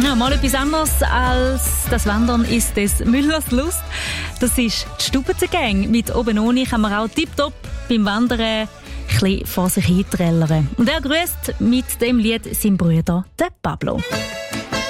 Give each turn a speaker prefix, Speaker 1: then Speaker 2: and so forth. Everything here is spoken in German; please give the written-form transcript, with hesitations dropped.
Speaker 1: Ja, mal etwas anderes als das Wandern ist des Müllers Lust. Das ist die Stubenzengang. Mit «Oben ohne» kann man auch tipptopp beim Wandern ein bisschen vor sich hin trällern. Und er grüßt mit dem Lied seinen Bruder, den Pablo.